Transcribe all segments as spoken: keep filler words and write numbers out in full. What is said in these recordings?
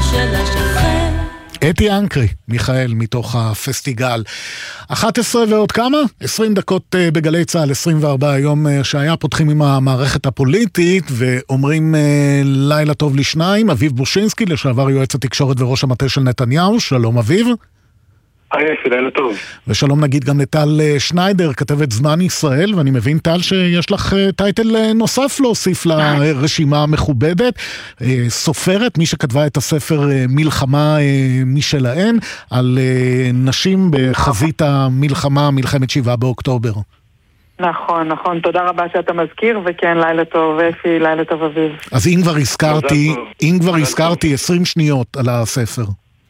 של השכן. אתי אנקרי, מיכאל, מתוך הפסטיגל. אחת עשרה ועוד כמה? עשרים דקות בגלי צהל, עשרים וארבע היום שהיה, פותחים עם המערכת הפוליטית ואומרים לילה טוב לשניים. אביב בושינסקי, לשעבר יועץ התקשורת וראש המטה של נתניהו. שלום אביב. היי, לילה טוב. ושלום נגיד גם לטל שניידר, כתבת זמן ישראל, ואני מבין טל שיש לך טייטל נוסף להוסיף לרשימה המכובדת, סופרת, מי שכתבה את הספר מלחמה משלהן, על נשים בחזית המלחמה, מלחמת שבעה באוקטובר. נכון, נכון, תודה רבה שאתה מזכיר, וכן, לילה טוב אפי, לילה טוב אביב. אז אם כבר הזכרתי, אם כבר הזכרתי עשרים שניות על הספר.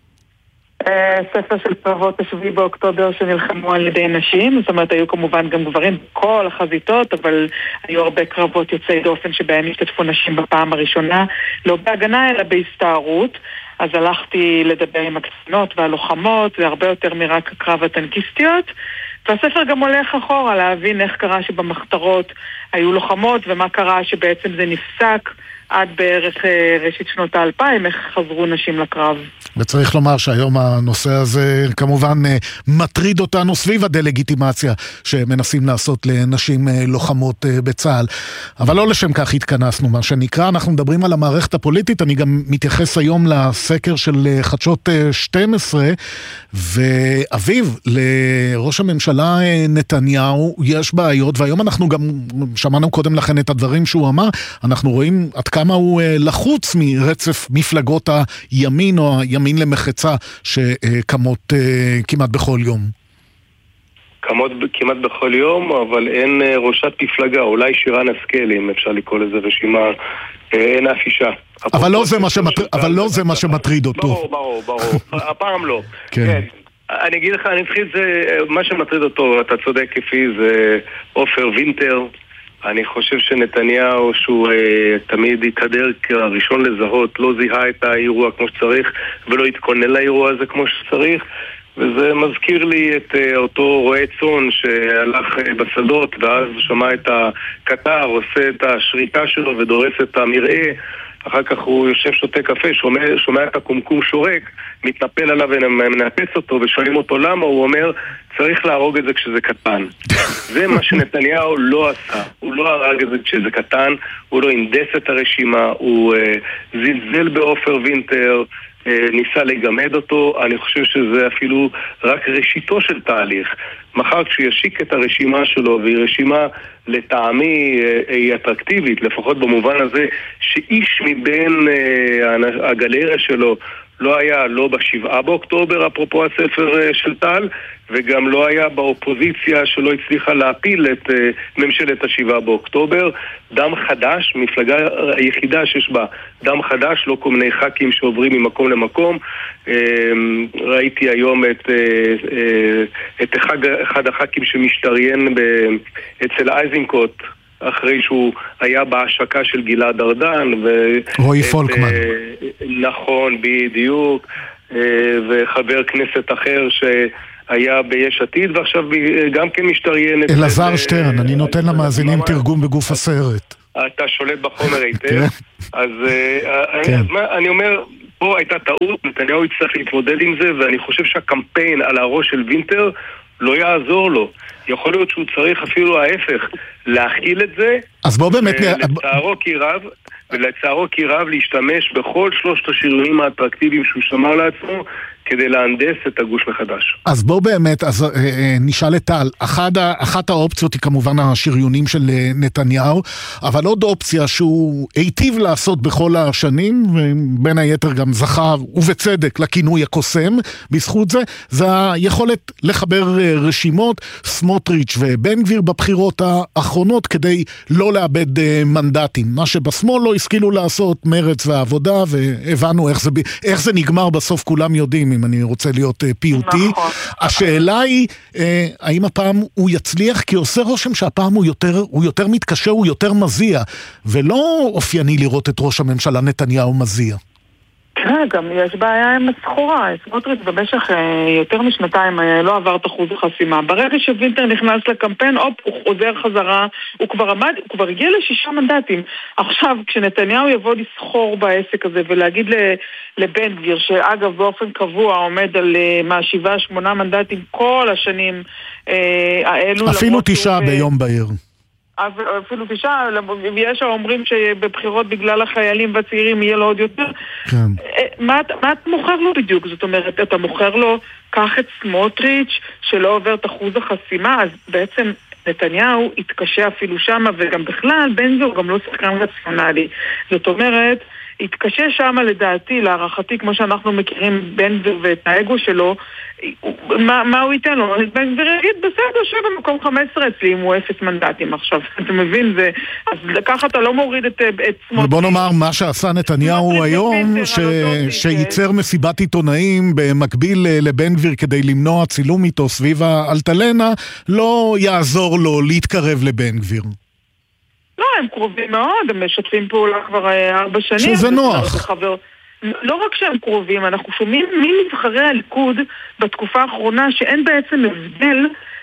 ספר של קרבות השביעי באוקטובר שנלחמו על ידי נשים, זאת אומרת היו כמובן גם גברים בכל החזיתות, אבל היו הרבה קרבות יוצאי דופן שבהם השתתפו נשים בפעם הראשונה, לא בהגנה אלא בהסתערות. אז הלכתי לדבר עם הקצינות והלוחמות, זה הרבה יותר מרק הקרב הטנקיסטיות, והספר גם הולך אחורה להבין איך קרה שבמחתרות היו לוחמות ומה קרה שבעצם זה נפסק עד בערך ראשית שנות האלפיים, איך חזרו נשים לקרב. וצריך לומר שהיום הנושא הזה כמובן מטריד אותנו סביב הדלגיטימציה שמנסים לעשות לנשים לוחמות בצה"ל. אבל לא לשם כך התכנסנו, מה שנקרא. אנחנו מדברים על המערכת הפוליטית, אני גם מתייחס היום לסקר של חדשות שתים עשרה, ואביב, לראש הממשלה נתניהו יש בעיות, והיום אנחנו גם שמענו קודם לכן את הדברים שהוא אמר, אנחנו רואים עד כמה הוא לחוץ מרצף מפלגות הימין או הימין למחצה שקמות כמעט בכל יום. קמות כמעט בכל יום, אבל אין ראשת מפלגה, אולי שירן השכל, אם אפשר לקרוא לזה רשימה, אין אף אישה. אבל לא זה מה שמטריד, אבל לא זה מה שמטריד אותו. ברור, ברור, ברור. הפעם לא. כן. אני אגיד לך, אני אתחיל את זה, מה שמטריד אותו, אתה צודק כפי, זה עופר וינטר. אני חושב שנתניהו שהוא אה, תמיד יתהדר כראשון לזהות, לא זיהה את האירוע כמו שצריך ולא התכונן לאירוע הזה כמו שצריך, וזה מזכיר לי את אה, אותו רועה צאן שהלך אה, בשדות ואז שמע את הקטר, עושה את השריקה שלו ודורס את המראה, אחר כך הוא יושב שותה קפה, שומע, שומע את הקומקום שורק, מתנפל עליו ומנפץ אותו ושואלים אותו למה, הוא אומר צריך להרוג את זה כשזה קטן. זה מה שנתניהו לא עשה, הוא לא הרג את זה כשזה קטן, הוא לא אינדס את הרשימה, הוא uh, זלזל בעופר וינטר, uh, ניסה לגמד אותו. אני חושב שזה אפילו רק ראשיתו של תהליך. מחר כשישיק את הרשימה שלו, והיא רשימה לטעמי uh, היא אטרקטיבית, לפחות במובן הזה שאיש מבין uh, הגלריה שלו לא היה לא בשבעה באוקטובר, אפרופו הספר של טל, וגם לא היה באופוזיציה שלא הצליחה להפיל את uh, ממשלת השבעה באוקטובר. דם חדש, מפלגה היחידה שיש בה דם חדש, לא כל מיני ח"כים שעוברים ממקום למקום. Uh, ראיתי היום את, uh, uh, את אחד, אחד הח"כים שמשתריין ב, אצל אייזנקוט, אחרי שהוא היה בהשקה של גלעד ארדן ו... רועי פולקמן. נכון, בדיוק, וחבר כנסת אחר שהיה ביש עתיד ועכשיו גם כן משתריין אלעזר שטרן, אני נותן למאזינים תרגום בגוף הסרט. אתה שולט בחומר היטב. אז אני אומר, פה הייתה טעות, נתניהו יצטרך להתמודד עם זה, ואני חושב שהקמפיין על הראש של וינטר לא יעזור לו. יכול להיות שהוא צריך אפילו ההפך, להכיל את זה, אז בוא באמת... ולצערו כי רב, ולצערו כי רב להשתמש בכל שלושת השריונים האטרקטיביים שהוא שמר לעצמו, כדי להנדס את הגוש מחדש. אז בוא באמת, אז אה, אה, נשאל את טל, אחת, אחת האופציות היא כמובן השריונים של נתניהו, אבל עוד אופציה שהוא היטיב לעשות בכל השנים, ובין היתר גם זכה, ובצדק, לכינוי הקוסם, בזכות זה, זה היכולת לחבר רשימות, סמוטריץ' ובן גביר בבחירות האחרונות, כדי לא לאבד אה, מנדטים. מה שבשמאל לא השכילו לעשות, מרץ והעבודה, והבנו איך זה, איך זה נגמר בסוף, כולם יודעים, אם אני רוצה להיות פיוטי. נכון. השאלה היא, אה, האם הפעם הוא יצליח, כי עושה רושם שהפעם הוא יותר, הוא יותר מתקשה, הוא יותר מזיע, ולא אופייני לראות את ראש הממשלה נתניהו מזיע. כן, גם יש בעיה עם הסחורה. סמוטריץ' במשך יותר משנתיים לא עבר את אחוז החסימה. ברגע שווינטר נכנס לקמפיין, אופ, הוא חוזר חזרה, הוא כבר עמד, הוא כבר הגיע לשישה מנדטים. עכשיו, כשנתניהו יבוא לסחור בעסק הזה ולהגיד לבן גביר, שאגב באופן קבוע עומד על מה, שבעה, שמונה מנדטים כל השנים האלו. אפילו תשעה ביום בהיר. אפילו תשעה, ויש האומרים שבבחירות בגלל החיילים והצעירים יהיה לו עוד יותר. כן. מה, מה אתה מוכר לו בדיוק? זאת אומרת, אתה מוכר לו, קח את סמוטריץ' שלא עובר את אחוז החסימה, אז בעצם נתניהו התקשה אפילו שמה, וגם בכלל, בן גביר גם לא שחקן רציונלי. זאת אומרת, התקשה שמה לדעתי, להערכתי, כמו שאנחנו מכירים בן גביר ואת האגו שלו, מה, מה הוא ייתן לו? בן גביר יגיד, בסדר, שב במקום חמש עשרה אצלי, אם הוא אפס מנדטים עכשיו. אתה מבין? זה, אז ככה אתה לא מוריד את, את סמוטריץ'. ובוא נאמר, מה שעשה נתניהו היום, ש... שייצר מסיבת עיתונאים במקביל לבן גביר כדי למנוע צילום איתו סביב האלטלנה, לא יעזור לו להתקרב לבן גביר. לא, הם קרובים מאוד, הם משתפים פעולה כבר ארבע שנים. שזה נוח. חבר... לא רק שהם קרובים, אנחנו שומעים מנבחרי הליכוד בתקופה האחרונה שאין בעצם הבדל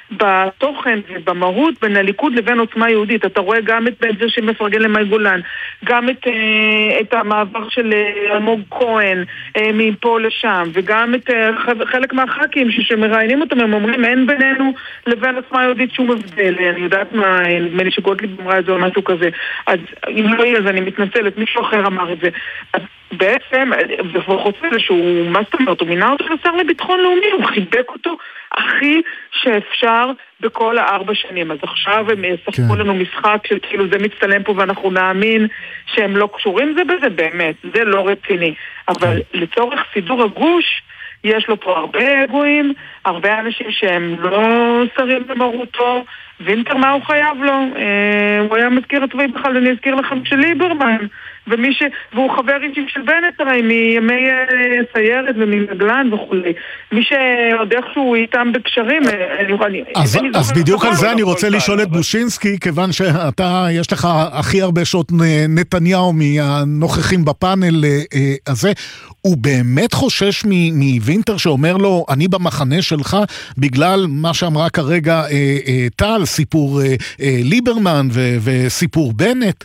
בתוכן ובמהות בין הליכוד לבין עוצמה יהודית. אתה רואה גם את בן גביר שמפרגן למאי גולן, גם את, את המעבר של אלמוג כהן מפה לשם, וגם את חלק מהח"כים שמראיינים אותם, הם אומרים אין בינינו לבין עוצמה יהודית שום הבדל. אני יודעת מה, נדמה לי שגוטליב אמרה את זה או משהו כזה. אז אם לא יהיה, אז אני מתנצלת, מישהו אחר אמר את זה. אז בעצם, וחוץ מזה שהוא, מה זאת אומרת, הוא מינה אותו לשר לביטחון לאומי, הוא חיבק אותו הכי שאפשר בכל הארבע שנים. אז עכשיו הם ישחקו לנו משחק של כאילו זה מצטלם פה ואנחנו נאמין שהם לא קשורים זה בזה, באמת, זה לא רציני. אבל לצורך סידור הגוש, יש לו פה הרבה אגואים, הרבה אנשים שהם לא שרים במרותו, וינטר מה הוא חייב לו? הוא היה מזכיר הצבאי בכלל, אני אזכיר לכם של ליברמן, ומי ש... והוא חבר אישי של בנט הרי, מימי סיירת ומנגלן וכולי. מי שעוד איכשהו איתם בקשרים... אז, אז בדיוק על זה אני רוצה לשאול את בושינסקי, כיוון שאתה, יש לך הכי הרבה שעות נתניהו מהנוכחים בפאנל הזה, הוא באמת חושש מווינטר שאומר לו, אני במחנה שלך, בגלל מה שאמרה כרגע טל, סיפור ליברמן וסיפור בנט?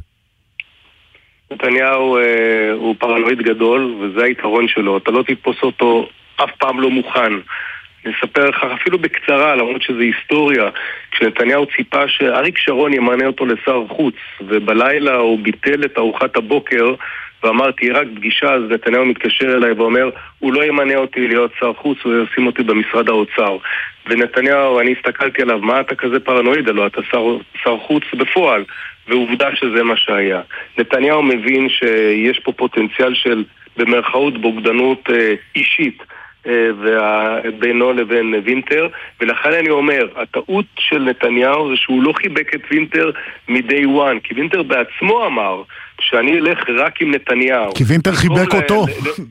נתניהו אה, הוא פרנואיד גדול, וזה היתרון שלו. אתה לא תתפוס אותו, אף פעם לא מוכן. נספר לך אפילו בקצרה, למרות שזה היסטוריה, כשנתניהו ציפה שאריק שרון ימנה אותו לשר חוץ, ובלילה הוא ביטל את ארוחת הבוקר, ואמר, תהיה רק פגישה, אז נתניהו מתקשר אליי ואומר, הוא לא ימנה אותי להיות שר חוץ, הוא ישים אותי במשרד האוצר. ונתניהו, אני הסתכלתי עליו, מה אתה כזה פרנואיד? הלוא אתה שר, שר חוץ בפועל. ועובדה שזה מה שהיה. נתניהו מבין שיש פה פוטנציאל של במרכאות בוגדנות אה, אישית אה, בינו לבין וינטר, ולכן אני אומר, הטעות של נתניהו זה שהוא לא חיבק את וינטר מ-day one, כי וינטר בעצמו אמר שאני אלך רק עם נתניהו. כי וינטר חיבק אותו.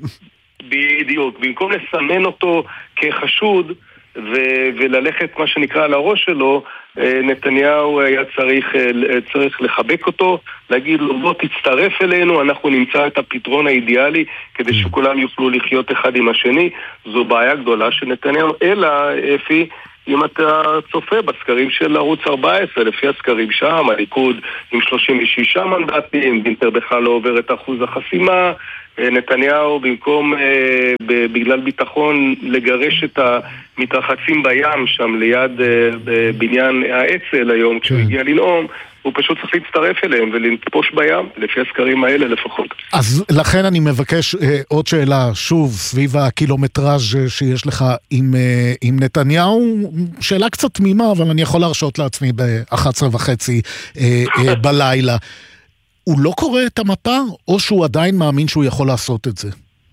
בדיוק, במקום לסמן אותו כחשוד ו- וללכת מה שנקרא על הראש שלו, נתניהו היה צריך, צריך לחבק אותו, להגיד לו בוא תצטרף אלינו, אנחנו נמצא את הפתרון האידיאלי כדי שכולם יוכלו לחיות אחד עם השני. זו בעיה גדולה של נתניהו, אלא אפי, אם אתה צופה בסקרים של ערוץ ארבע עשרה, לפי הסקרים שם, הליכוד עם שלושים ושישה מנדטים, וינטר בכלל לא עובר את אחוז החסימה, נתניהו במקום אה, בגלל ביטחון לגרש את המתרחצים בים שם ליד אה, בניין האצ"ל היום כשהוא הגיע לנאום, הוא פשוט צריך להצטרף אליהם ולנטפוש בים, לפי הסקרים האלה לפחות. אז לכן אני מבקש אה, עוד שאלה, שוב, סביב הקילומטראז' שיש לך עם, אה, עם נתניהו, שאלה קצת תמימה, אבל אני יכול להרשות לעצמי ב-אחת עשרה וחצי אה, אה, בלילה. הוא לא קורא את המפה, או שהוא עדיין מאמין שהוא יכול לעשות את זה?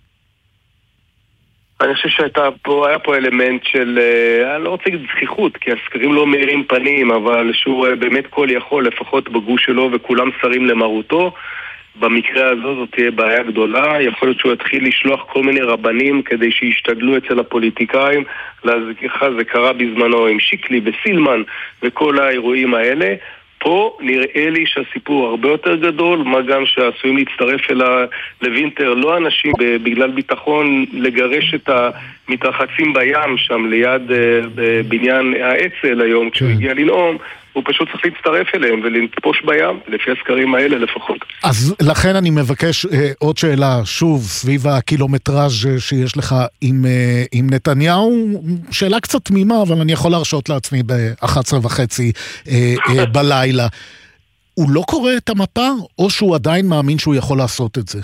אני חושב שהיה פה אלמנט של, אני לא רוצה להגיד זכיחות, כי הסקרים לא מאירים פנים, אבל שהוא באמת כל יכול, לפחות בגוש שלו, וכולם שרים למרותו. במקרה הזה זאת תהיה בעיה גדולה. יכול להיות שהוא יתחיל לשלוח כל מיני רבנים כדי שישתדלו אצל הפוליטיקאים. להזכירך, זה קרה בזמנו עם שיקלי בסילמן וכל האירועים האלה. פה נראה לי שהסיפור הרבה יותר גדול, מה גם שעשויים להצטרף אל לוינטר לא אנשים בגלל ביטחון לגרש את המתרחצים בים שם ליד בניין האצ"ל היום כשהוא הגיע לנאום, הוא פשוט צריך להצטרף אליהם ולנפוש בים, לפי הסקרים האלה לפחות. אז לכן אני מבקש אה, עוד שאלה, שוב, סביב הקילומטראז' שיש לך עם, אה, עם נתניהו, שאלה קצת תמימה, אבל אני יכול להרשות לעצמי ב-אחת עשרה וחצי אה, אה, בלילה. הוא לא קורא את המפה, או שהוא עדיין מאמין שהוא יכול לעשות את זה?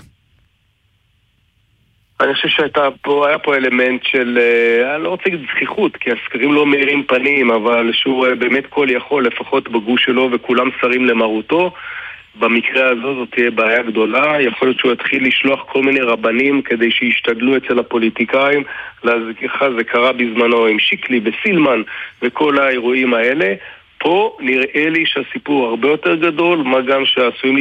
אני חושב שהיה פה, פה אלמנט של, אני לא רוצה להגיד זכיחות, כי הסקרים לא מאירים פנים, אבל שהוא באמת כל יכול, לפחות בגוש שלו, וכולם שרים למרותו. במקרה הזה זאת תהיה בעיה גדולה. יכול להיות שהוא יתחיל לשלוח כל מיני רבנים כדי שישתדלו אצל הפוליטיקאים. להזכירך, זה קרה בזמנו עם שיקלי וסילמן וכל האירועים האלה. פה נראה לי שהסיפור הרבה יותר גדול, מה גם שעשויים